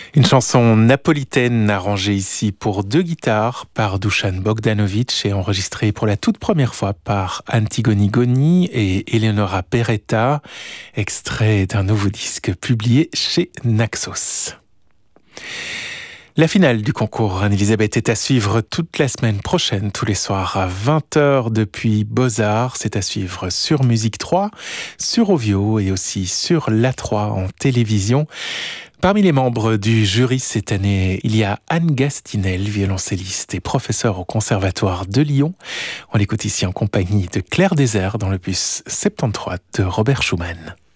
Une chanson napolitaine arrangée ici pour deux guitares par Dusan Bogdanovic et enregistrée pour la toute première fois par Antigone Goni et Eleonora Peretta, extrait d'un nouveau disque publié chez Naxos. La finale du concours Anne-Elisabeth est à suivre toute la semaine prochaine, tous les soirs à 20h depuis Beaux-Arts. C'est à suivre sur Musique 3, sur Ovio et aussi sur l'A3 en télévision. Parmi les membres du jury cette année, il y a Anne Gastinel, violoncelliste et professeure au Conservatoire de Lyon. On l'écoute ici en compagnie de Claire Désert dans l'opus 73 de Robert Schumann.